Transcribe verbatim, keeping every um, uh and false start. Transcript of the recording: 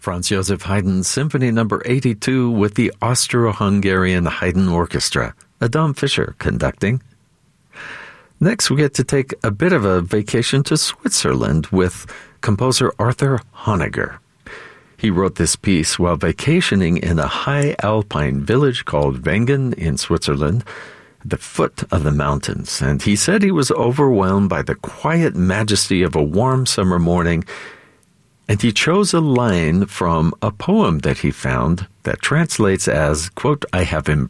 Franz Joseph Haydn Symphony Number eighty-two with the Austro-Hungarian Haydn Orchestra, Adam Fischer conducting. Next, we get to take a bit of a vacation to Switzerland with composer Arthur Honegger. He wrote this piece while vacationing in a high alpine village called Wengen in Switzerland, the foot of the mountains, and he said he was overwhelmed by the quiet majesty of a warm summer morning, and he chose a line from a poem that he found that translates as, quote, "I have